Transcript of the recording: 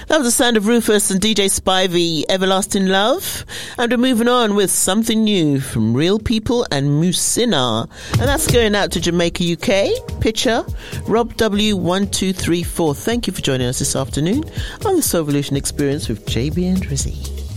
That was the sound of Rufus and DJ Spivey, Everlasting Love. And we're moving on with something new from Real People and Musina. And that's going out to Jamaica, UK. Picture, Rob W1234. Thank you for joining us this afternoon on the Soul Evolution Experience with JB and Rizzy.